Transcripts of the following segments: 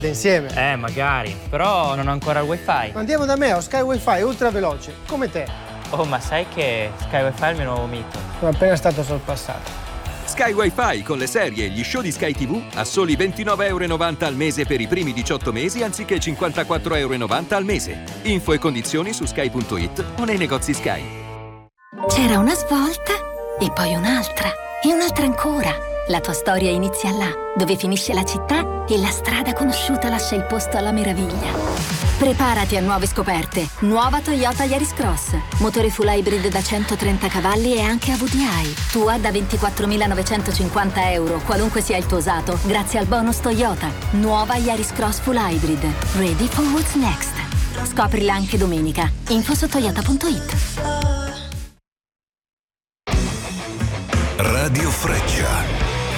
insieme. Magari, però non ho ancora il wifi. Andiamo da me, ho Sky Wi-Fi ultra veloce, come te. Oh, ma sai che Sky Wifi è il mio nuovo mito? Sono appena stato sorpassato. Sky Wi-Fi con le serie e gli show di Sky TV a soli €29,90 al mese per i primi 18 mesi anziché €54,90 al mese. Info e condizioni su sky.it o nei negozi Sky. C'era una svolta e poi un'altra e un'altra ancora. La tua storia inizia là, dove finisce la città e la strada conosciuta lascia il posto alla meraviglia. Preparati a nuove scoperte. Nuova Toyota Yaris Cross. Motore full hybrid da 130 cavalli e anche AVDI. Tua da €24.950, qualunque sia il tuo usato, grazie al bonus Toyota. Nuova Yaris Cross full hybrid. Ready for what's next. Scoprila anche domenica. Info su toyota.it. Radio Freccia.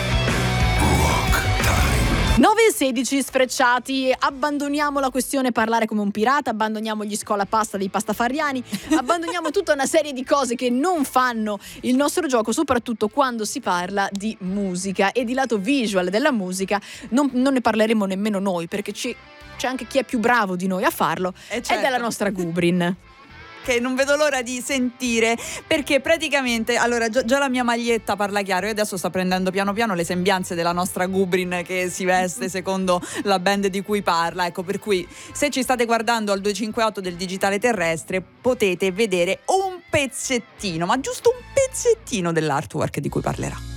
9:16 sfrecciati, abbandoniamo la questione parlare come un pirata, abbandoniamo gli scolapasta dei pastafariani, abbandoniamo tutta una serie di cose che non fanno il nostro gioco, soprattutto quando si parla di musica e di lato visual della musica. Non ne parleremo nemmeno noi, perché c'è anche chi è più bravo di noi a farlo, certo. Ed è la nostra Gubrin. Che non vedo l'ora di sentire, perché praticamente allora già la mia maglietta parla chiaro. Io adesso sto prendendo piano piano le sembianze della nostra Gubrin che si veste secondo la band di cui parla, ecco, per cui se ci state guardando al 258 del digitale terrestre potete vedere un pezzettino, ma giusto un pezzettino dell'artwork di cui parlerà.